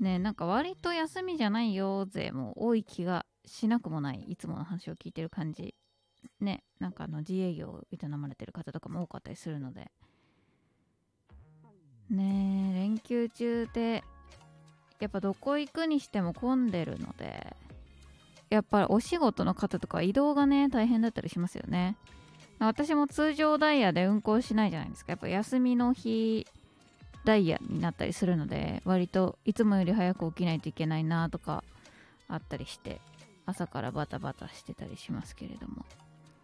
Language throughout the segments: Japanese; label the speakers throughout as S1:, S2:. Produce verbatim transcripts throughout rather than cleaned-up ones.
S1: ね、なんか割と休みじゃないよ勢も多い気がしなくもない。いつもの話を聞いてる感じね。なんかあの自営業を営まれてる方とかも多かったりするのでね。連休中でやっぱどこ行くにしても混んでるので、やっぱりお仕事の方とか移動がね大変だったりしますよね。私も通常ダイヤで運行しないじゃないですか。やっぱ休みの日ダイヤになったりするので、割といつもより早く起きないといけないなとかあったりして、朝からバタバタしてたりしますけれども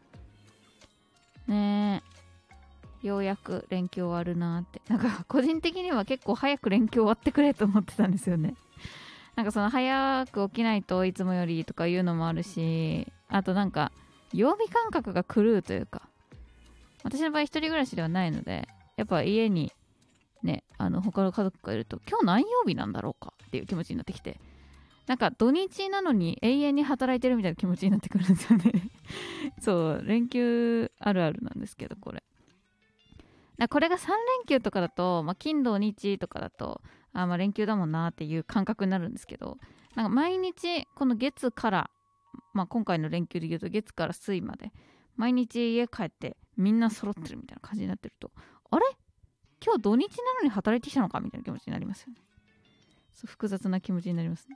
S1: ね。えようやく連休終わるなって、なんか個人的には結構早く連休終わってくれと思ってたんですよね。なんかその早く起きないといつもよりとかいうのもあるし、あとなんか曜日感覚が狂うというか、私の場合一人暮らしではないので、やっぱ家にね、あの他の家族がいると今日何曜日なんだろうかっていう気持ちになってきて、なんか土日なのに永遠に働いてるみたいな気持ちになってくるんですよね。そう連休あるあるなんですけど、これだこれがさん連休とかだと、まあ、金土日とかだとあまあ連休だもんなっていう感覚になるんですけど、なんか毎日この月から、まあ、今回の連休で言うと月から水まで毎日家帰ってみんな揃ってるみたいな感じになってると、あれ今日土日なのに働いてきたのかみたいな気持ちになりますよね。そう複雑な気持ちになりますね。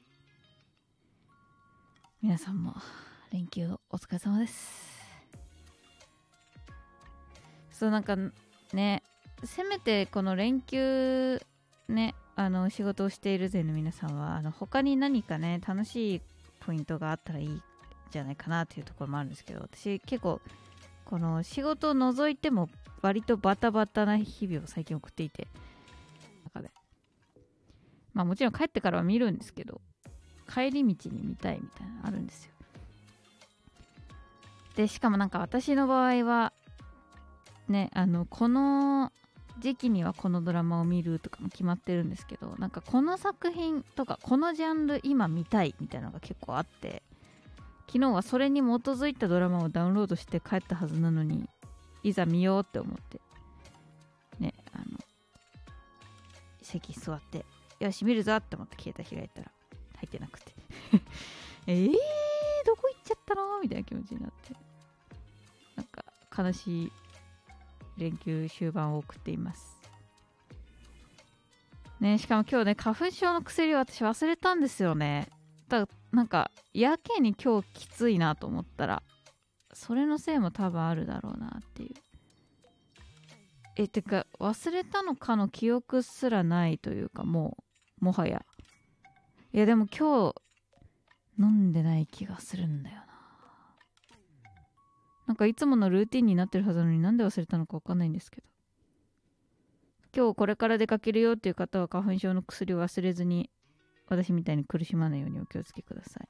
S1: 皆さんも連休お疲れ様です。そうなんかね、せめてこの連休ね、あの仕事をしている勢の皆さんはあの他に何かね楽しいポイントがあったらいいんじゃないかなというところもあるんですけど、私結構この仕事を除いても割とバタバタな日々を最近送っていて、中でまあもちろん帰ってからは見るんですけど、帰り道に見たいみたいなのあるんですよ。でしかもなんか私の場合はね、あのこの時期にはこのドラマを見るとかも決まってるんですけど、なんかこの作品とかこのジャンル今見たいみたいなのが結構あって、昨日はそれに基づいたドラマをダウンロードして帰ったはずなのに、いざ見ようって思ってね、あの席座ってよし見るぞって思って携帯開いたら入ってなくてえーどこ行っちゃったのみたいな気持ちになって、なんか悲しい連休終盤を送っていますね。しかも今日ね花粉症の薬を私忘れたんですよね。だなんかやけに今日きついなと思ったら、それのせいも多分あるだろうなっていう。えてか忘れたのかの記憶すらないというか、もうもはやいやでも今日飲んでない気がするんだよな。なんかいつものルーティンになってるはずなのになんで忘れたのか分かんないんですけど、今日これから出かけるよっていう方は花粉症の薬を忘れずに、私みたいに苦しまないようにお気をつけください。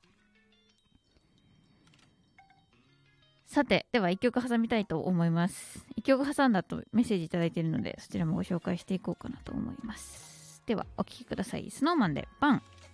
S1: さてでは一曲挟みたいと思います。一曲挟んだとメッセージいただいているので、そちらもご紹介していこうかなと思います。ではお聴きください。スノーマンでバン。